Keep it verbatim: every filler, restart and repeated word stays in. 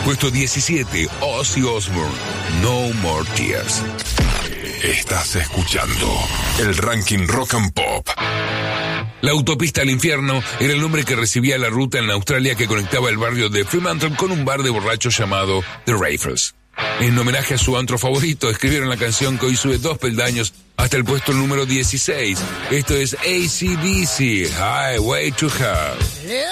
Puesto diecisiete, Ozzy Osbourne, No More Tears. Estás escuchando el ranking Rock and Pop. La autopista al infierno era el nombre que recibía la ruta en Australia que conectaba el barrio de Fremantle con un bar de borrachos llamado The Raffles. En homenaje a su antro favorito, escribieron la canción que hoy sube dos peldaños hasta el puesto número dieciséis. Esto es A C/D C, Highway to Hell.